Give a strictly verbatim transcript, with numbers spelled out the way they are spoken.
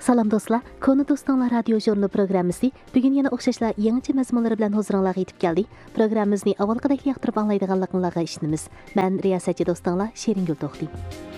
Salam dostlar, Konu Dostlar Radio Jurnal programmasi bugun yana o'xshashlar yangicha mazmunlar bilan huzuringizga yetib keldi. Programmamizni avvalgidek yoqtirib anglaydiganliklaringizga ishonamiz. Men riyosatchi do'stinglar Sheringul To'xti.